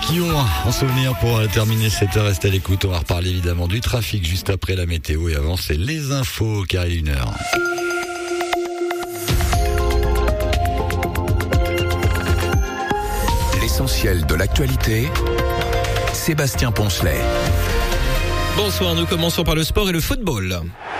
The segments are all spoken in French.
Killon en souvenir pour terminer cette heure. Restez à l'écoute. On va reparler évidemment du trafic juste après la météo. Et avant, c'est les infos, car il est 1h. L'essentiel de l'actualité, Sébastien Poncelet. Bonsoir, nous commençons par le sport et le football.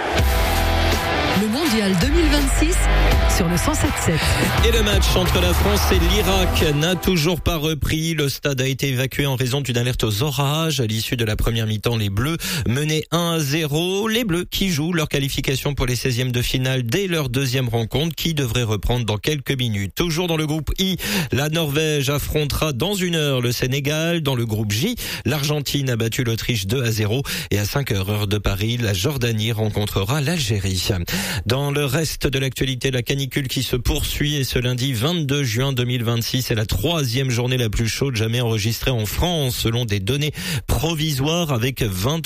Le mondial 2026 sur le 107.7. Et le match entre la France et l'Irak n'a toujours pas repris. Le stade a été évacué en raison d'une alerte aux orages. À l'issue de la première mi-temps, les Bleus menaient 1-0. Les Bleus qui jouent leur qualification pour les 16e de finale dès leur deuxième rencontre qui devrait reprendre dans quelques minutes. Toujours dans le groupe I, la Norvège affrontera dans 1 heure le Sénégal. Dans le groupe J, l'Argentine a battu l'Autriche 2-0. Et à 5h heure de Paris, la Jordanie rencontrera l'Algérie. Dans le reste de l'actualité, la canicule qui se poursuit et ce lundi 22 juin 2026 est la 3e journée la plus chaude jamais enregistrée en France selon des données provisoires avec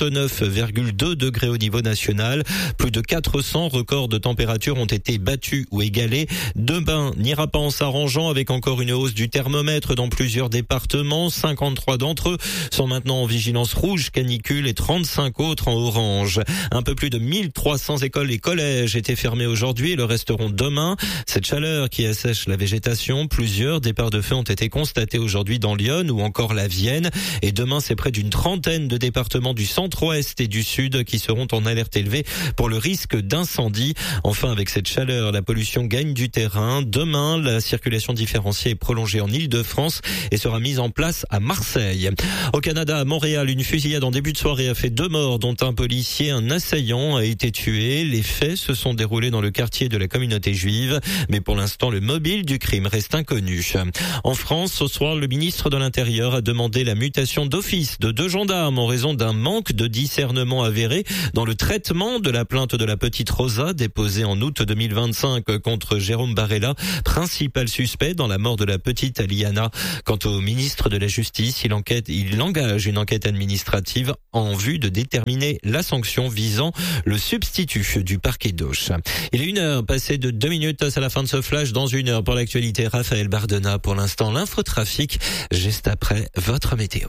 29,2 degrés au niveau national. Plus de 400 records de température ont été battus ou égalés. Demain n'ira pas en s'arrangeant avec encore une hausse du thermomètre dans plusieurs départements. 53 d'entre eux sont maintenant en vigilance rouge canicule et 35 autres en orange. Un peu plus de 1300 écoles et collèges étaient fermés aujourd'hui et le resteront demain. Cette chaleur qui assèche la végétation, plusieurs départs de feu ont été constatés aujourd'hui dans Lyon ou encore la Vienne. Et demain, c'est près d'une trentaine de départements du centre-ouest et du sud qui seront en alerte élevée pour le risque d'incendie. Enfin, avec cette chaleur, la pollution gagne du terrain. Demain, la circulation différenciée est prolongée en Île-de-France et sera mise en place à Marseille. Au Canada, à Montréal, une fusillade en début de soirée a fait 2 morts, dont un policier. Un assaillant a été tué. Les faits se sont déroulés dans le quartier de la communauté juive, mais pour l'instant, le mobile du crime reste inconnu. En France, ce soir, le ministre de l'Intérieur a demandé la mutation d'office de 2 gendarmes en raison d'un manque de discernement avéré dans le traitement de la plainte de la petite Rosa déposée en août 2025 contre Jérôme Barella, principal suspect dans la mort de la petite Aliana. Quant au ministre de la Justice, il engage une enquête administrative en vue de déterminer la sanction visant le substitut du parquet d'Auch. Il est 1h, passé de 2 minutes à la fin de ce flash. Dans 1 heure pour l'actualité, Raphaël Bardena. Pour l'instant, l'infotrafic, juste après votre météo.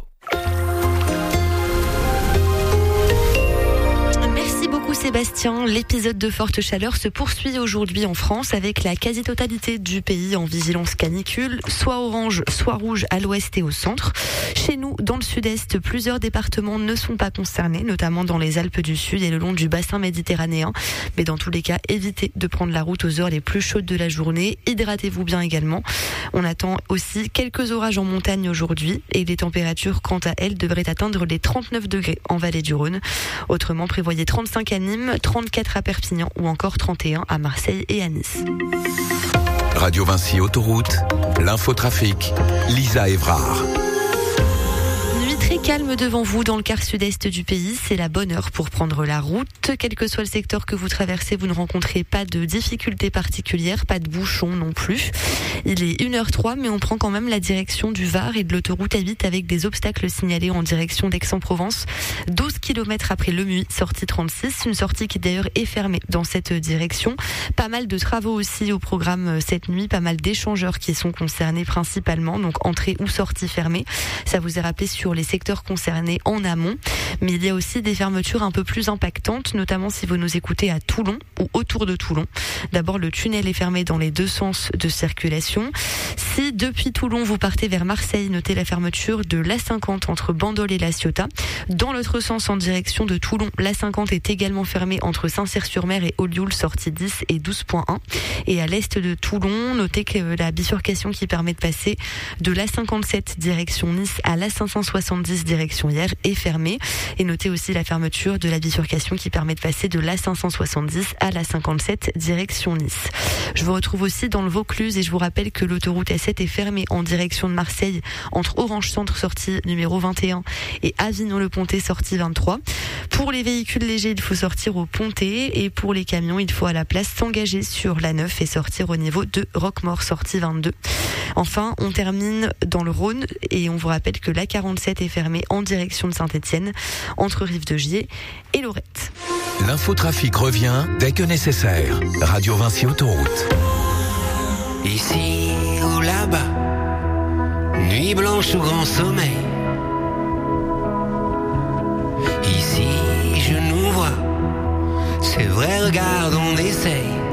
Sébastien, l'épisode de forte chaleur se poursuit aujourd'hui en France avec la quasi-totalité du pays en vigilance canicule, soit orange, soit rouge à l'ouest et au centre. Chez nous, dans le sud-est, plusieurs départements ne sont pas concernés, notamment dans les Alpes du Sud et le long du bassin méditerranéen. Mais dans tous les cas, évitez de prendre la route aux heures les plus chaudes de la journée. Hydratez-vous bien également. On attend aussi quelques orages en montagne aujourd'hui et les températures, quant à elles, devraient atteindre les 39 degrés en vallée du Rhône. Autrement, prévoyez 35 à Nîmes, 34 à Perpignan ou encore 31 à Marseille et à Nice. Radio Vinci Autoroute, l'infotrafic, Lisa Évrard. Très calme devant vous dans le quart sud-est du pays. C'est la bonne heure pour prendre la route. Quel que soit le secteur que vous traversez, vous ne rencontrez pas de difficultés particulières, pas de bouchons non plus. Il est 1h03, mais on prend quand même la direction du Var et de l'autoroute A8 avec des obstacles signalés en direction d'Aix-en-Provence. 12 km après Lemuy, sortie 36. Une sortie qui d'ailleurs est fermée dans cette direction. Pas mal de travaux aussi au programme cette nuit. Pas mal d'échangeurs qui sont concernés principalement. Donc entrée ou sortie fermée. Ça vous est rappelé sur les secteurs concernés en amont. Mais il y a aussi des fermetures un peu plus impactantes, notamment si vous nous écoutez à Toulon ou autour de Toulon. D'abord, le tunnel est fermé dans les 2 sens de circulation. Si depuis Toulon vous partez vers Marseille, notez la fermeture de l'A50 entre Bandol et La Ciotat. Dans l'autre sens, en direction de Toulon, l'A50 est également fermée entre Saint-Cyr-sur-Mer et Olioul, sortie 10 et 12.1. Et à l'est de Toulon, notez que la bifurcation qui permet de passer de l'A57 direction Nice à l'A570 direction Hyères est fermée. Et notez aussi la fermeture de la bifurcation qui permet de passer de l'A570 à l'A57 direction Nice. Je vous retrouve aussi dans le Vaucluse et je vous rappelle que l'autoroute A7 est fermée en direction de Marseille entre Orange Centre sortie numéro 21 et Avignon-le-Pontet sortie 23. Pour les véhicules légers, il faut sortir au Pontet et pour les camions, il faut à la place s'engager sur la 9 et sortir au niveau de Roquemaure sortie 22. Enfin, on termine dans le Rhône et on vous rappelle que la 47 est fermée en direction de Saint-Étienne entre Rive-de-Gier et Lorette. L'infotrafic revient dès que nécessaire. Radio Vinci Autoroute. Ici ou là-bas, nuit blanche ou grand sommeil. Ici je nous vois, c'est vrai, regarde, on essaye.